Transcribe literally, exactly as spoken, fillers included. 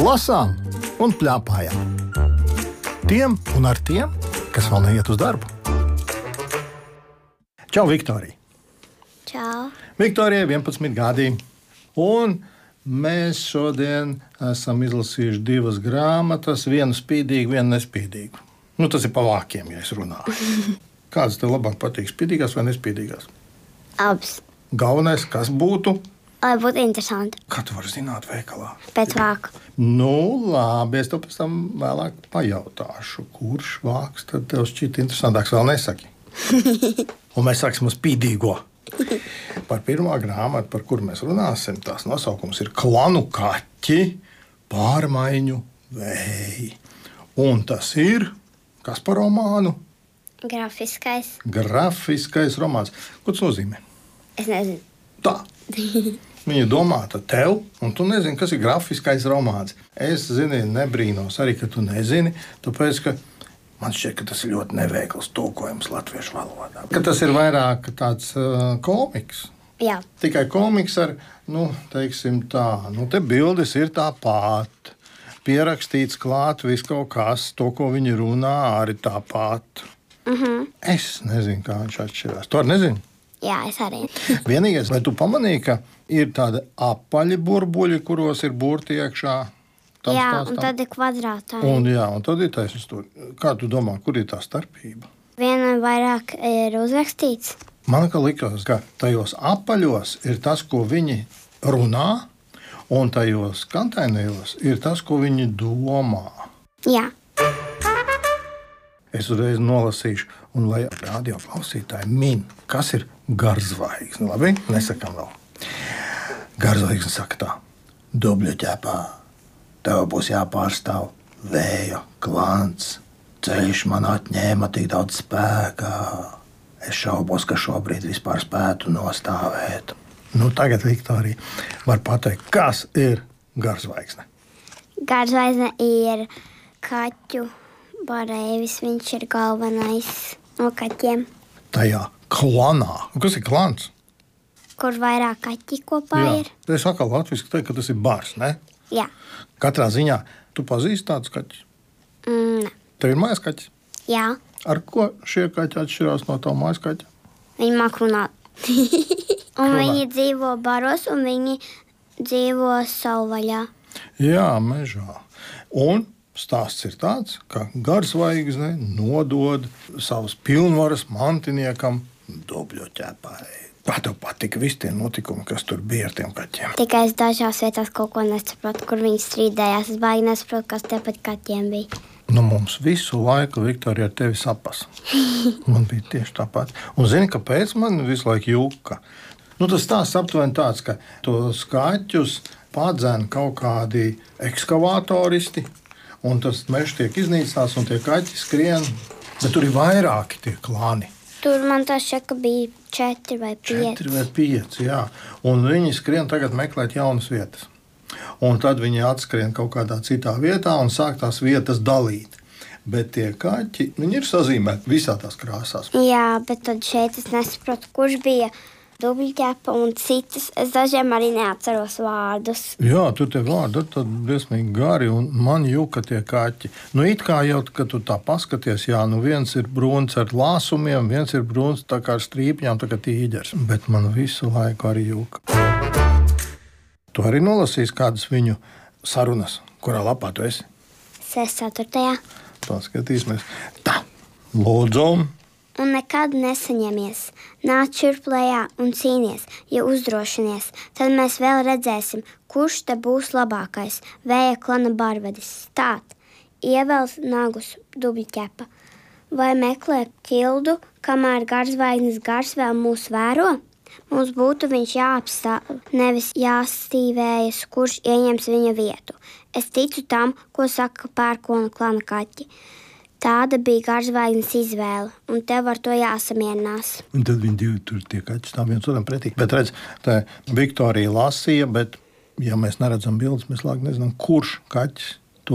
lasām un pļāpājām. Tiem un ar tiem, kas vēl neiet uz darbu. Čau, Viktorija! Čau! Viktorijai vienpadsmit gadi. Un mēs šodien esam izlasījuši divas grāmatas, vienu spīdīgu, vienu nespīdīgu. Nu, tas ir pa vākiem, ja es runāju. Kādas tev labāk patīk, spīdīgās vai nespīdīgās? Abas. Galvenais, kas būtu? Lai būtu interesanti. Kā tu vari zināt veikalā? Pēc vāka. Nu, labi, es tev pēc tam vēlāk pajautāšu, kurš vāks tad tev šķiet interesantāks, vēl nesaki. Un mēs sāksim uz spīdīgo. Par pirmā grāmatu, par kuru mēs runāsim, tās nosaukums ir Klanu kaķi pārmaiņu vēji. Un tas ir, kas par romānu? Grafiskais. Grafiskais romāns. Ko tas nozīmē? Es nezinu. Tā. Viņa domāta tev, un tu nezini, kas ir grafiskais romāns. Es zini, nebrīnos arī, ka tu nezini, tāpēc, ka man šķiet, ka tas ir ļoti neveikls tulkojums latviešu valodā. Ka tas ir vairāk tāds uh, komiks. Jā. Tikai komiks ar, nu, teiksim tā, nu, te bildes ir tāpat. Pierakstīts klāt viss kaut kas, to, ko viņi runā, arī tāpat. Mhm. Es nezinu, kā viņš atšķirās. Tu arī nezini? Jā, es arī. Vienīgais, vai tu pamanīji, ka ir tādi apaļi burbuļi, kuros ir burti iekšā? Tam Jā, stāstam? un tad ir kvadrātā. Un, jā, un tad ir taisnība tur. Kā tu domā, kur ir tā starpība? Vienam vairāk ir uzrakstīts. Man kā likās, ka tajos apaļos ir tas, ko viņi runā, un tajos kantainajos ir tas, ko viņi domā. Jā. Es uzreiz nolasīšu, un lai radio klausītāji min, kas ir garzvaigzne. Labi? Nesakam vēl. Garzvaigzne saka tā. Dubļu ķepā. Tev būs jāpārstāv vēja klants. Ceļš man atņēma tik daudz spēka. Es šaubos, ka šobrīd vispār spētu nostāvēt. Nu, tagad Viktorija var pateikt, kas ir garzvaigzne. Garzvaigzne ir kaķu barēvis. Viņš ir galvenais no kaķiem. Tajā klanā. Kas ir klans? Kur vairāk kaķi kopā Jā. ir. Es atkal latviski teiktu, ka tas ir bars, ne? Jā. Katrā ziņā tu pazīsti tādus kaķus? Mm, Tev ir mājas kaķis? jā. Ar ko šie kaķi atšķirās no tava mājas kaķa? Viņi māk runāt. Un Runā. viņi dzīvo baros, un viņi dzīvo savvaļā. Jā, mežā. Un stāsts ir tāds, ka garzvaigzne nodod savus pilnvaras mantiniekam Dubļu ķepai. Kā tev patika visi tie notikumi, kas tur bija ar tiem kaķiem? Tikai es dažās vietās kaut ko nesaprotu, kur viņi strīdējās. Es baigi nesaprotu, kas tie pat kaķiem bija. Nu, mums visu laiku Viktorija ar tevi sapas. Man bija tieši tāpat. Un zini, kāpēc man visu laiku jūka? Nu, tas stāsts aptuveni tāds, ka tos kaķus padzēna kaut kādi ekskavātoristi, un tas mežs tiek iznīcināts, un tie kaķi skrien. Bet tur ir vairāki tie klani. Tur man tā šķiet, ka bija četri vai pieci. Četri vai pieci, jā. Un viņi skrien tagad meklēt jaunas vietas. Un tad viņi atskrien kaut kādā citā vietā un sāk tās vietas dalīt. Bet tie kaķi, viņi ir sazīmēti visā tās krāsās. Jā, bet tad šeit es nesaprotu, kurš bija dubļķepa un citas. Es dažiem arī neatceros vārdus. Jā, tur tie vārdi ir tad briesmīgi gari, un man jūka tie kaķi. Nu, it kā jau, kad tu tā paskaties, jā, nu viens ir brūns ar lāsumiem, viens ir brūns tā kā ar strīpņām, tā kā tīģers. Bet man visu laiku arī jūka. Tu arī nolasīsi kādas viņu sarunas, kurā lapā tu esi? Sēs ceturtajā. Paskatīsimies. Tā, lūdzu. Un nekad nesaņemies. Nāc šurp lejā un cīnies, ja uzdrošinies. Tad mēs vēl redzēsim, kurš te būs labākais. Vēja klana barvedis. Stāt, ievelc nagus dubļķepa. Vai meklē ķildu, kamēr garzvaigznes gars vēl mūs vēro? Mums būtu viņš jāapstāv, nevis jāstīvējas, kurš ieņems viņa vietu. Es ticu tam, ko saka pērkona klana kaķi. Tāda bija garzvaigznes izvēle, un tev ar to jāsamierinās. Un tad viņi divi tur tie kaķi stāv viens otram pretī. Bet redz, tā Viktorija lasīja, bet ja mēs neredzam bildes, mēs lāk nezinām, kurš kaķis